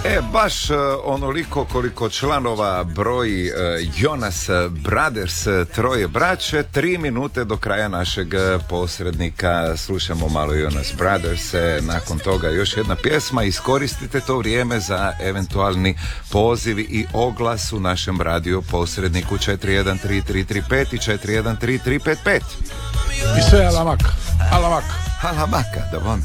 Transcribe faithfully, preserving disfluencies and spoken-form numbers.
E, baš uh, onoliko koliko članova broji uh, Jonas Brothers, troje braće, tri minute do kraja našeg posrednika. Slušamo malo Jonas Brothers, nakon toga još jedna pjesma. Iskoristite to vrijeme za eventualni poziv i oglas u našem radio posredniku četiri jedan tri tri tri pet i četiri jedan tri tri pet pet. I sve alamaka, alamaka. Alamaka, da von.